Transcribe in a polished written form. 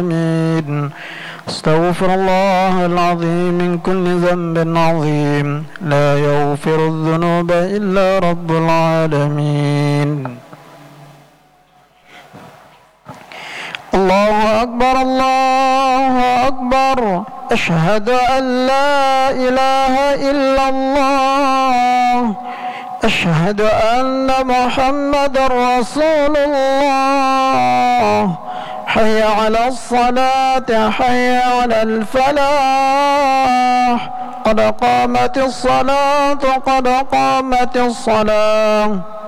العالمين. استغفر الله العظيم من كل ذنب عظيم، لا يغفر الذنوب إلا رب العالمين. الله أكبر الله أكبر، أشهد أن لا إله إلا الله، أشهد أن محمدا رسول الله. حي على الصلاة حي على الفلاح، قد قامت الصلاة قد قامت الصلاة.